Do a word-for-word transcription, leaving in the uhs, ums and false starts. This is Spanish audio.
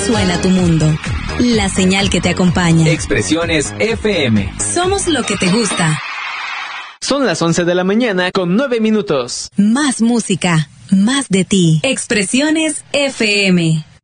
suena tu mundo. La señal que te acompaña. Expresiones F M. Somos lo que te gusta. Son las once de la mañana con nueve minutos. Más música, más de ti. Expresiones F M.